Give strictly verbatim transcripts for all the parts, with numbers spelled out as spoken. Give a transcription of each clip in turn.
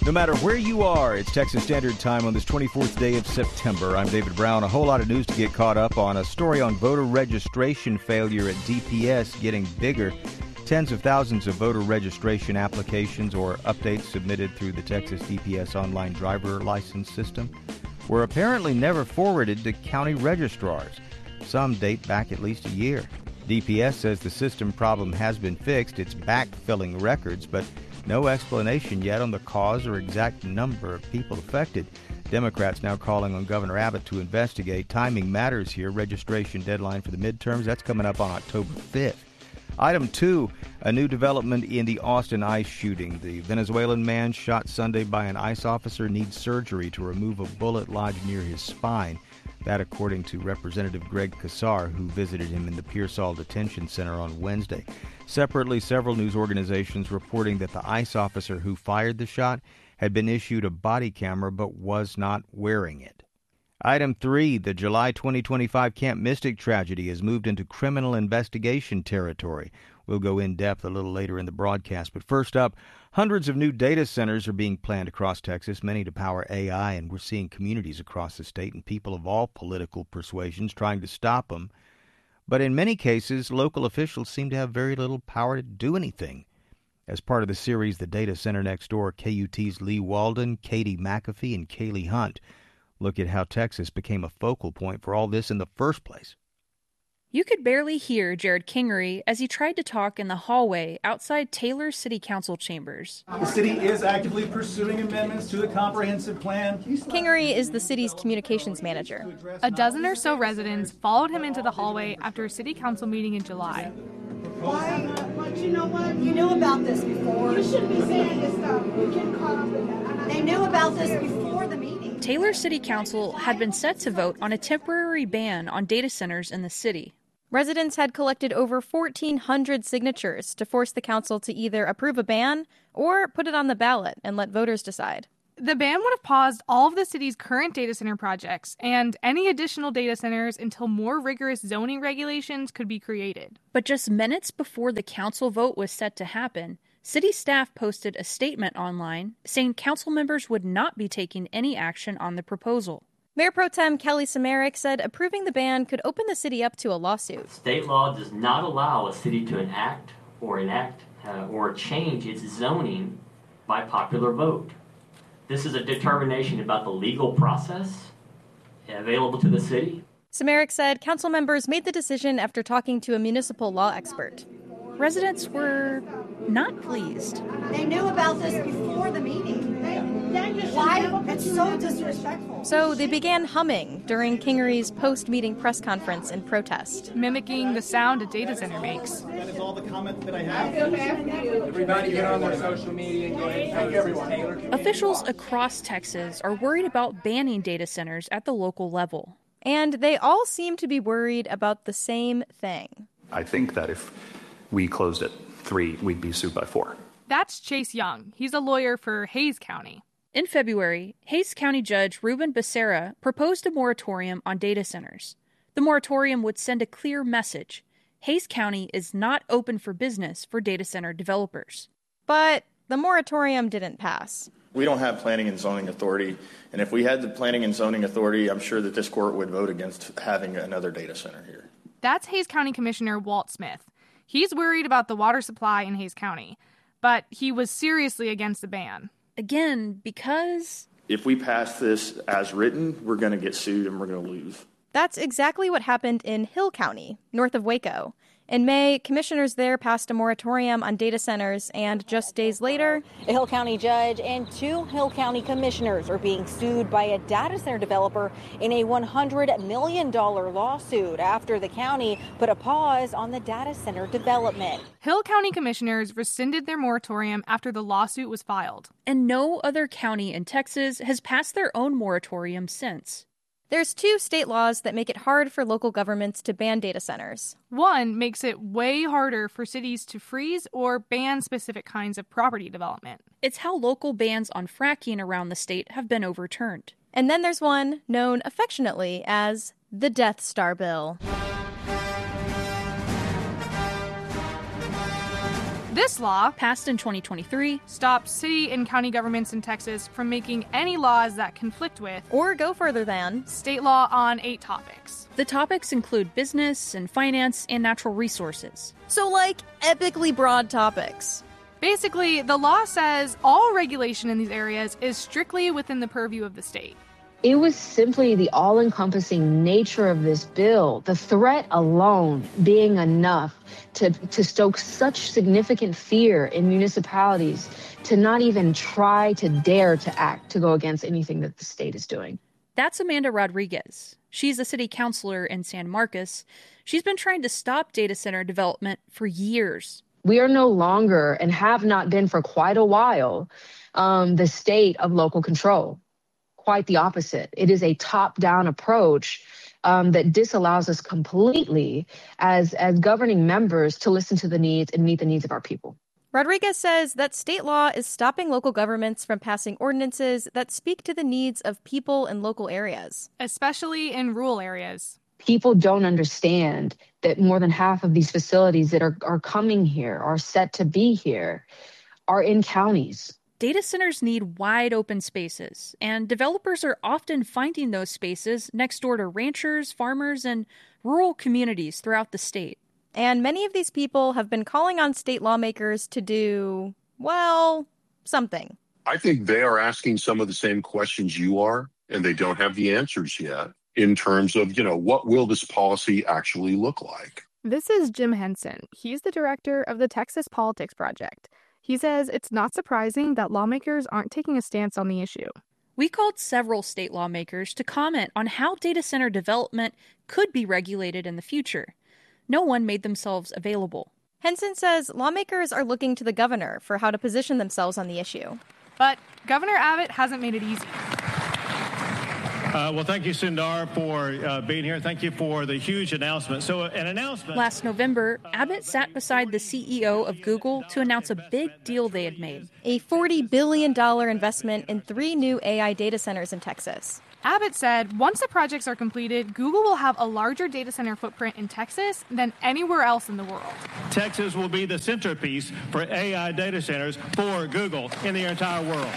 No matter where you are, it's Texas Standard Time on this twenty-fourth day of September. I'm David Brown. A whole lot of news to get caught up on. A story on voter registration failure at D P S getting bigger. Tens of thousands of voter registration applications or updates submitted through the Texas D P S online driver license system were apparently never forwarded to county registrars. Some date back at least a year. D P S says the system problem has been fixed. It's backfilling records, but no explanation yet on the cause or exact number of people affected. Democrats now calling on Governor Abbott to investigate. Timing matters here. Registration deadline for the midterms, that's coming up on October fifth. Item two, a new development in the Austin ICE shooting. The Venezuelan man shot Sunday by an ICE officer needs surgery to remove a bullet lodged near his spine. That according to Representative Greg Casar, who visited him in the Pearsall Detention Center on Wednesday. Separately, several news organizations reporting that the ICE officer who fired the shot had been issued a body camera but was not wearing it. Item three, the July twenty twenty-five Camp Mystic tragedy has moved into criminal investigation territory. We'll go in depth a little later in the broadcast. But first up, hundreds of new data centers are being planned across Texas, many to power A I, and we're seeing communities across the state and people of all political persuasions trying to stop them. But in many cases, local officials seem to have very little power to do anything. As part of the series The Data Center Next Door, K U T's Lee Walden, Katie McAfee, and Kaylee Hunt look at how Texas became a focal point for all this in the first place. You could barely hear Jared Kingery as he tried to talk in the hallway outside Taylor City Council chambers. The city is actively pursuing amendments to the comprehensive plan. Kingery is the city's communications manager. A dozen or so residents followed him into the hallway after a city council meeting in July. Why? But you know what? You knew about this before. You shouldn't be saying this stuff. We get caught up in that. They knew about this before the meeting. Taylor City Council had been set to vote on a temporary ban on data centers in the city. Residents had collected over fourteen hundred signatures to force the council to either approve a ban or put it on the ballot and let voters decide. The ban would have paused all of the city's current data center projects and any additional data centers until more rigorous zoning regulations could be created. But just minutes before the council vote was set to happen, city staff posted a statement online saying council members would not be taking any action on the proposal. Mayor Pro Tem Kelly Samarick said approving the ban could open the city up to a lawsuit. State law does not allow a city to enact or enact uh, or change its zoning by popular vote. This is a determination about the legal process available to the city. Samarick said council members made the decision after talking to a municipal law expert. Residents were not pleased. They knew about this before the meeting. Why? It's so disrespectful. So they began humming during Kingery's post-meeting press conference in protest. Mimicking the sound a data center makes. That is all the comments that I have. Everybody get on their social media and go ahead and thank everyone. Officials across Texas are worried about banning data centers at the local level. And they all seem to be worried about the same thing. I think that if we closed at three, we'd be sued by four. That's Chase Young. He's a lawyer for Hays County. In February, Hays County Judge Ruben Becerra proposed a moratorium on data centers. The moratorium would send a clear message. Hays County is not open for business for data center developers. But the moratorium didn't pass. We don't have planning and zoning authority, and if we had the planning and zoning authority, I'm sure that this court would vote against having another data center here. That's Hays County Commissioner Walt Smith. He's worried about the water supply in Hays County, but he was seriously against the ban. Again, because if we pass this as written, we're going to get sued and we're going to lose. That's exactly what happened in Hill County, north of Waco. In May, commissioners there passed a moratorium on data centers, and just days later, a Hill County judge and two Hill County commissioners are being sued by a data center developer in a one hundred million dollars lawsuit after the county put a pause on the data center development. Hill County commissioners rescinded their moratorium after the lawsuit was filed. And no other county in Texas has passed their own moratorium since. There's two state laws that make it hard for local governments to ban data centers. One makes it way harder for cities to freeze or ban specific kinds of property development. It's how local bans on fracking around the state have been overturned. And then there's one known affectionately as the Death Star Bill. This law, passed in twenty twenty-three, stops city and county governments in Texas from making any laws that conflict with or go further than state law on eight topics. The topics include business and finance and natural resources. So, like, epically broad topics. Basically, the law says all regulation in these areas is strictly within the purview of the state. It was simply the all-encompassing nature of this bill, the threat alone being enough to, to stoke such significant fear in municipalities to not even try to dare to act to go against anything that the state is doing. That's Amanda Rodriguez. She's a city councilor in San Marcos. She's been trying to stop data center development for years. We are no longer, and have not been for quite a while, um, the state of local control. Quite the opposite. It is a top-down approach um, that disallows us completely as, as governing members to listen to the needs and meet the needs of our people. Rodriguez says that state law is stopping local governments from passing ordinances that speak to the needs of people in local areas. Especially in rural areas. People don't understand that more than half of these facilities that are, are coming here, are set to be here, are in counties. Data centers need wide open spaces, and developers are often finding those spaces next door to ranchers, farmers, and rural communities throughout the state. And many of these people have been calling on state lawmakers to do, well, something. I think they are asking some of the same questions you are, and they don't have the answers yet in terms of, you know, what will this policy actually look like? This is Jim Henson. He's the director of the Texas Politics Project. He says it's not surprising that lawmakers aren't taking a stance on the issue. We called several state lawmakers to comment on how data center development could be regulated in the future. No one made themselves available. Henson says lawmakers are looking to the governor for how to position themselves on the issue. But Governor Abbott hasn't made it easy. Uh, well, thank you, Sundar, for uh, being here. Thank you for the huge announcement. So an announcement. Last November, Abbott sat beside the C E O of Google to announce a big deal they had made. A forty billion dollars investment in three new A I data centers in Texas. Abbott said once the projects are completed, Google will have a larger data center footprint in Texas than anywhere else in the world. Texas will be the centerpiece for A I data centers for Google in the entire world.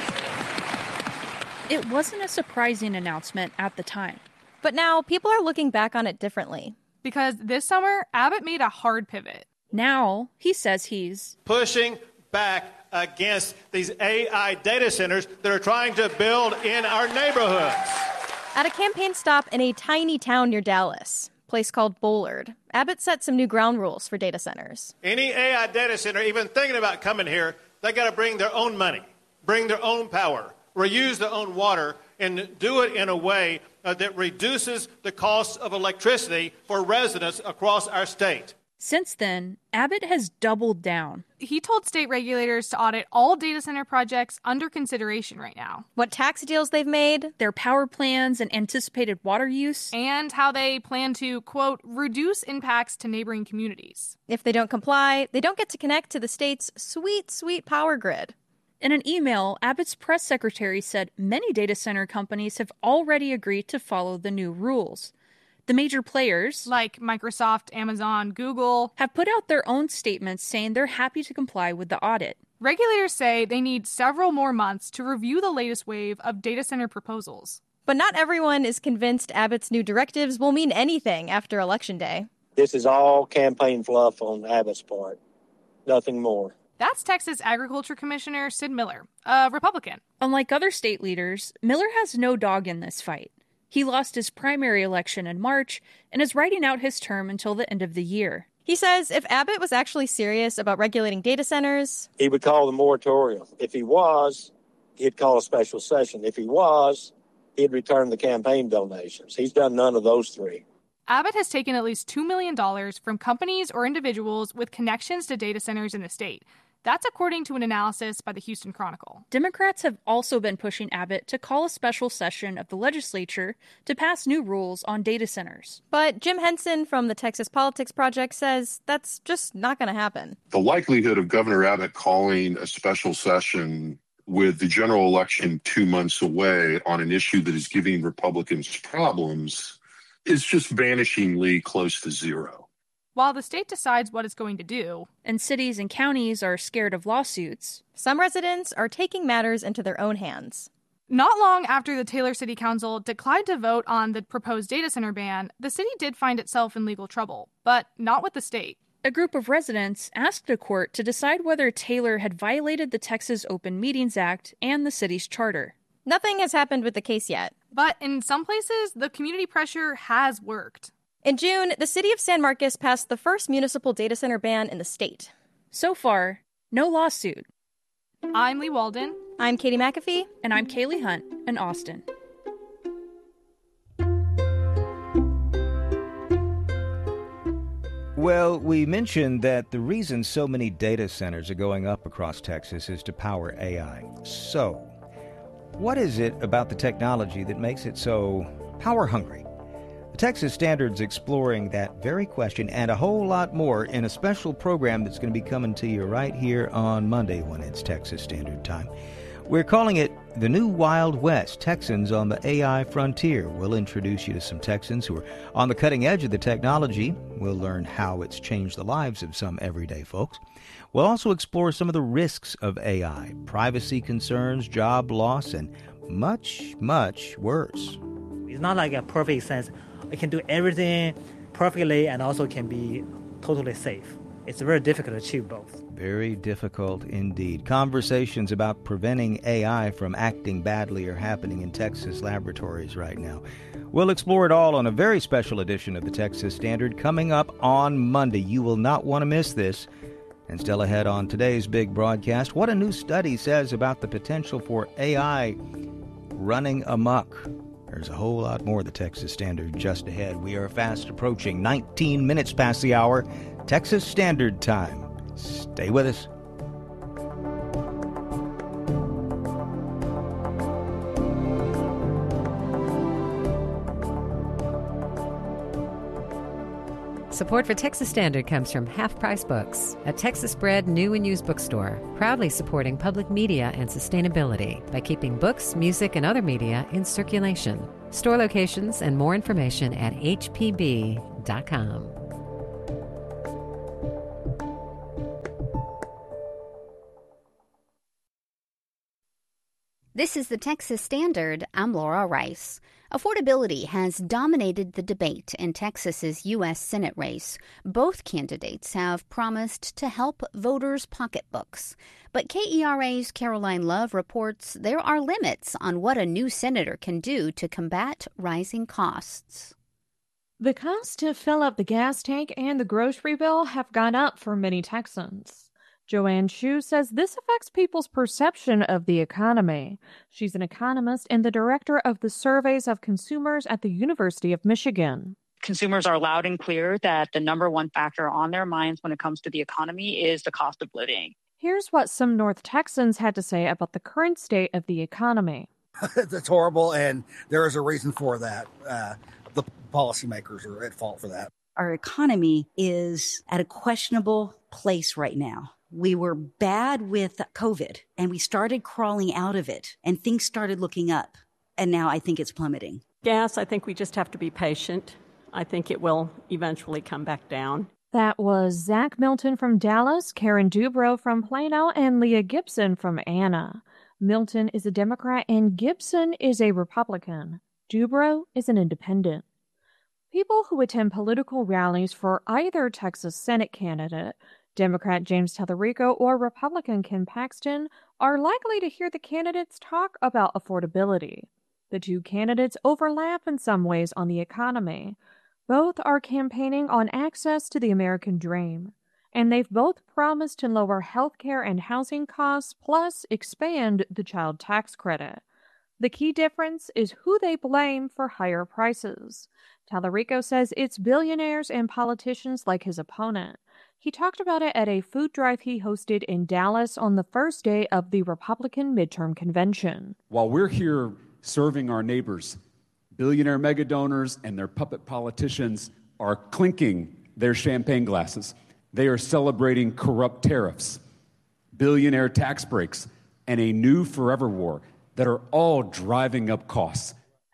It wasn't a surprising announcement at the time. But now people are looking back on it differently. Because this summer, Abbott made a hard pivot. Now, he says he's pushing back against these A I data centers that are trying to build in our neighborhoods. At a campaign stop in a tiny town near Dallas, a place called Bullard, Abbott set some new ground rules for data centers. Any A I data center even thinking about coming here, they got to bring their own money, bring their own power, reuse their own water, and do it in a way uh, that reduces the cost of electricity for residents across our state. Since then, Abbott has doubled down. He told state regulators to audit all data center projects under consideration right now. What tax deals they've made, their power plans and anticipated water use, and how they plan to, quote, reduce impacts to neighboring communities. If they don't comply, they don't get to connect to the state's sweet, sweet power grid. In an email, Abbott's press secretary said many data center companies have already agreed to follow the new rules. The major players, like Microsoft, Amazon, Google, have put out their own statements saying they're happy to comply with the audit. Regulators say they need several more months to review the latest wave of data center proposals. But not everyone is convinced Abbott's new directives will mean anything after Election Day. This is all campaign fluff on Abbott's part. Nothing more. That's Texas Agriculture Commissioner Sid Miller, a Republican. Unlike other state leaders, Miller has no dog in this fight. He lost his primary election in March and is writing out his term until the end of the year. He says if Abbott was actually serious about regulating data centers, he would call the moratorium. If he was, he'd call a special session. If he was, he'd return the campaign donations. He's done none of those three. Abbott has taken at least two million dollars from companies or individuals with connections to data centers in the state. That's according to an analysis by the Houston Chronicle. Democrats have also been pushing Abbott to call a special session of the legislature to pass new rules on data centers. But Jim Henson from the Texas Politics Project says that's just not going to happen. The likelihood of Governor Abbott calling a special session with the general election two months away on an issue that is giving Republicans problems is just vanishingly close to zero. while the state decides what it's going to do. And cities and counties are scared of lawsuits. Some residents are taking matters into their own hands. Not long after the Taylor City Council declined to vote on the proposed data center ban, the city did find itself in legal trouble, but not with the state. A group of residents asked a court to decide whether Taylor had violated the Texas Open Meetings Act and the city's charter. Nothing has happened with the case yet. But in some places, the community pressure has worked. In June, the city of San Marcos passed the first municipal data center ban in the state. So far, no lawsuit. I'm Lee Walden. I'm Katie McAfee. And I'm Kaylee Hunt in Austin. Well, we mentioned that the reason so many data centers are going up across Texas is to power A I. So, what is it about the technology that makes it so power-hungry? The Texas Standard's exploring that very question and a whole lot more in a special program that's going to be coming to you right here on Monday when it's Texas Standard Time. We're calling it The New Wild West, Texans on the A I Frontier. We'll introduce you to some Texans who are on the cutting edge of the technology. We'll learn how it's changed the lives of some everyday folks. We'll also explore some of the risks of A I, privacy concerns, job loss, and much, much worse. It's not like a perfect sense. It can do everything perfectly and also can be totally safe. It's very difficult to achieve both. Very difficult indeed. Conversations about preventing A I from acting badly are happening in Texas laboratories right now. We'll explore it all on a very special edition of the Texas Standard coming up on Monday. You will not want to miss this. And still ahead on today's big broadcast, what a new study says about the potential for A I running amok. There's a whole lot more of the Texas Standard just ahead. We are fast approaching nineteen minutes past the hour, Texas Standard Time. Stay with us. Support for Texas Standard comes from Half Price Books, a Texas-bred new and used bookstore, proudly supporting public media and sustainability by keeping books, music, and other media in circulation. Store locations and more information at h p b dot com. This is the Texas Standard. I'm Laura Rice. Affordability has dominated the debate in Texas's U S Senate race. Both candidates have promised to help voters' pocketbooks. But K E R A's Caroline Love reports there are limits on what a new senator can do to combat rising costs. The cost to fill up the gas tank and the grocery bill have gone up for many Texans. Joanne Chu says this affects people's perception of the economy. She's an economist and the director of the Surveys of Consumers at the University of Michigan. Consumers are loud and clear that the number one factor on their minds when it comes to the economy is the cost of living. Here's what some North Texans had to say about the current state of the economy. It's horrible, and there is a reason for that. Uh, the policymakers are at fault for that. Our economy is at a questionable place right now. We were bad with COVID, and we started crawling out of it, and things started looking up. And now I think it's plummeting. Gas, I think we just have to be patient. I think it will eventually come back down. That was Zach Milton from Dallas, Karen Dubrow from Plano, and Leah Gibson from Anna. Milton is a Democrat and Gibson is a Republican. Dubrow is an independent. People who attend political rallies for either Texas Senate candidate, Democrat James Tallarico or Republican Ken Paxton, are likely to hear the candidates talk about affordability. The two candidates overlap in some ways on the economy. Both are campaigning on access to the American dream, and they've both promised to lower health care and housing costs, plus expand the child tax credit. The key difference is who they blame for higher prices. Tallarico says it's billionaires and politicians like his opponent. He talked about it at a food drive he hosted in Dallas on the first day of the Republican midterm convention. While we're here serving our neighbors, billionaire mega donors and their puppet politicians are clinking their champagne glasses. They are celebrating corrupt tariffs, billionaire tax breaks, and a new forever war that are all driving up costs.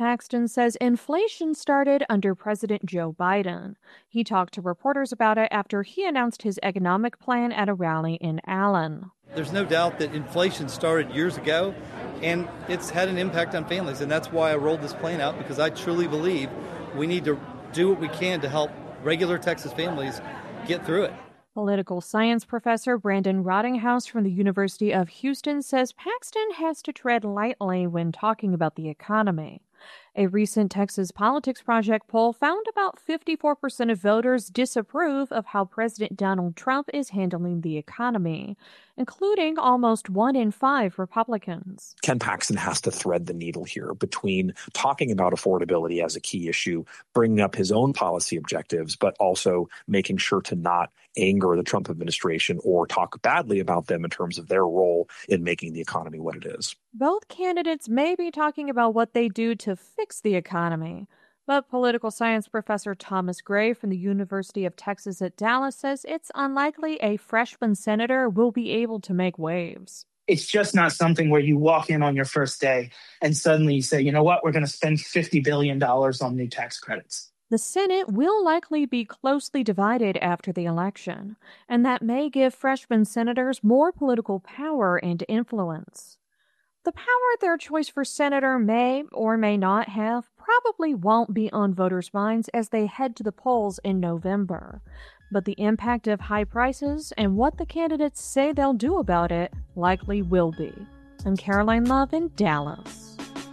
Paxton says inflation started under President Joe Biden. He talked to reporters about it after he announced his economic plan at a rally in Allen. There's no doubt that inflation started years ago, and it's had an impact on families, and that's why I rolled this plan out, because I truly believe we need to do what we can to help regular Texas families get through it. Political science professor Brandon Rottinghouse from the University of Houston says Paxton has to tread lightly when talking about the economy. A recent Texas Politics Project poll found about fifty-four percent of voters disapprove of how President Donald Trump is handling the economy, including almost one in five Republicans. Ken Paxton has to thread the needle here between talking about affordability as a key issue, bringing up his own policy objectives, but also making sure to not anger the Trump administration or talk badly about them in terms of their role in making the economy what it is. Both candidates may be talking about what they do to fix the economy, but political science professor Thomas Gray from the University of Texas at Dallas says it's unlikely a freshman senator will be able to make waves. It's just not something where you walk in on your first day and suddenly you say, you know what, we're going to spend fifty billion dollars on new tax credits. The Senate will likely be closely divided after the election, and that may give freshman senators more political power and influence. The power their choice for senator may or may not have probably won't be on voters' minds as they head to the polls in November. But the impact of high prices and what the candidates say they'll do about it likely will be. I'm Caroline Love in Dallas.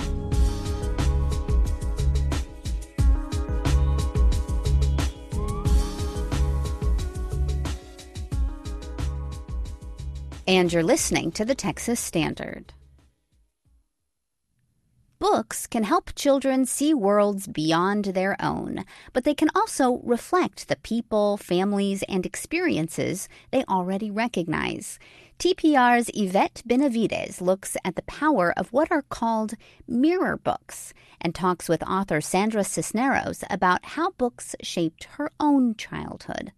And you're listening to the Texas Standard. Books can help children see worlds beyond their own, but they can also reflect the people, families, and experiences they already recognize. T P R's Yvette Benavides looks at the power of what are called mirror books and talks with author Sandra Cisneros about how books shaped her own childhood.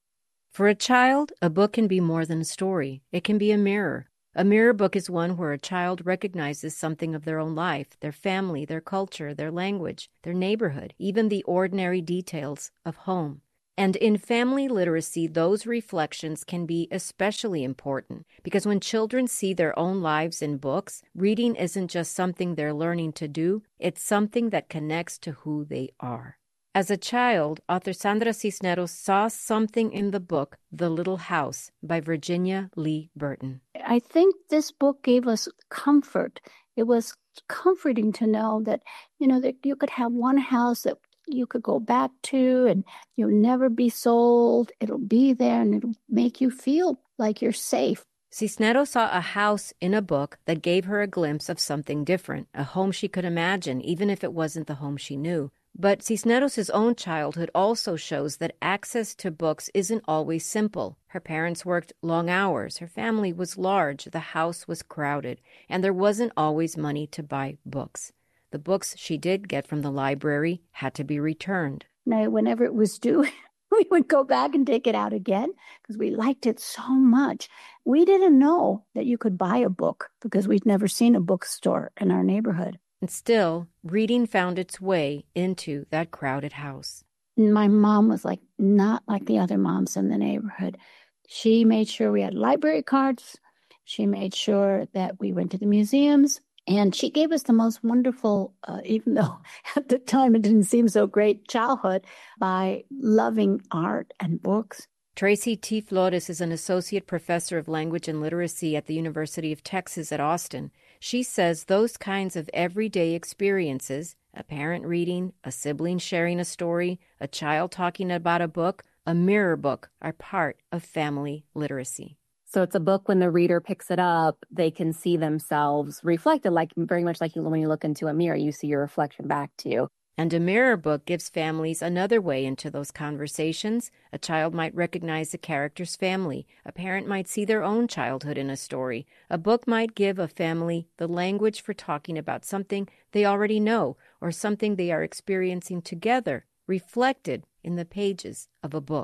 For a child, a book can be more than a story. It can be a mirror. A mirror book is one where a child recognizes something of their own life, their family, their culture, their language, their neighborhood, even the ordinary details of home. And in family literacy, those reflections can be especially important because when children see their own lives in books, reading isn't just something they're learning to do, it's something that connects to who they are. As a child, author Sandra Cisneros saw something in the book The Little House by Virginia Lee Burton. I think this book gave us comfort. It was comforting to know that, you know, that you could have one house that you could go back to and you'll never be sold. It'll be there and it'll make you feel like you're safe. Cisneros saw a house in a book that gave her a glimpse of something different, a home she could imagine, even if it wasn't the home she knew. But Cisneros' own childhood also shows that access to books isn't always simple. Her parents worked long hours, her family was large, the house was crowded, and there wasn't always money to buy books. The books she did get from the library had to be returned. Now, whenever it was due, we would go back and take it out again because we liked it so much. We didn't know that you could buy a book because we'd never seen a bookstore in our neighborhood. And still, reading found its way into that crowded house. My mom was like not like the other moms in the neighborhood. She made sure we had library cards. She made sure that we went to the museums. And she gave us the most wonderful, uh, even though at the time it didn't seem so great, childhood by loving art and books. Tracy T. Flores is an associate professor of language and literacy at the University of Texas at Austin. She says those kinds of everyday experiences, a parent reading, a sibling sharing a story, a child talking about a book, a mirror book, are part of family literacy. So it's a book when the reader picks it up, they can see themselves reflected, like very much like when you look into a mirror, you see your reflection back to you. And a mirror book gives families another way into those conversations. A child might recognize a character's family. A parent might see their own childhood in a story. A book might give a family the language for talking about something they already know or something they are experiencing together, reflected in the pages of a book.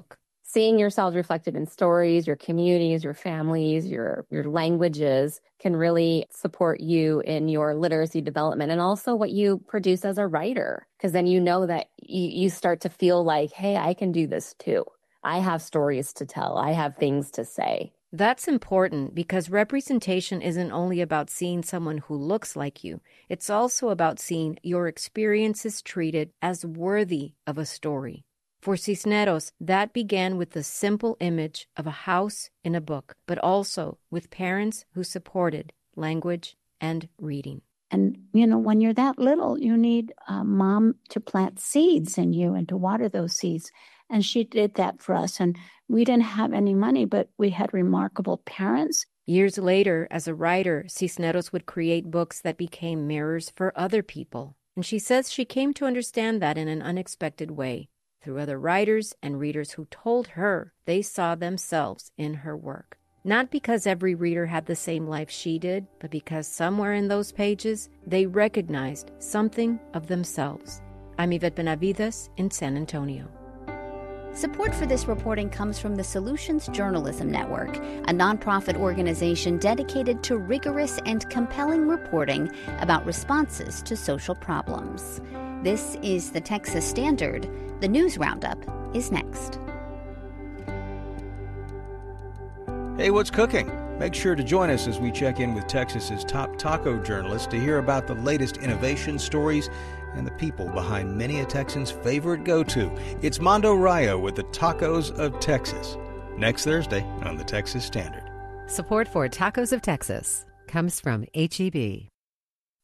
seeing yourselves reflected in stories, your communities, your families, your your languages can really support you in your literacy development and also what you produce as a writer. Because then you know that you, you start to feel like, hey, I can do this too. I have stories to tell. I have things to say. That's important because representation isn't only about seeing someone who looks like you. It's also about seeing your experiences treated as worthy of a story. For Cisneros, that began with the simple image of a house in a book, but also with parents who supported language and reading. And, you know, when you're that little, you need a mom to plant seeds in you and to water those seeds. And she did that for us. And we didn't have any money, but we had remarkable parents. Years later, as a writer, Cisneros would create books that became mirrors for other people. And she says she came to understand that in an unexpected way, through other writers and readers who told her they saw themselves in her work. Not because every reader had the same life she did, but because somewhere in those pages, they recognized something of themselves. I'm Yvette Benavides in San Antonio. Support for this reporting comes from the Solutions Journalism Network, a nonprofit organization dedicated to rigorous and compelling reporting about responses to social problems. This is the Texas Standard. The News Roundup is next. Hey, what's cooking? Make sure to join us as we check in with Texas's top taco journalists to hear about the latest innovation stories and the people behind many a Texan's favorite go-to. It's Mondo Rayo with the Tacos of Texas. Next Thursday on the Texas Standard. Support for Tacos of Texas comes from H E B.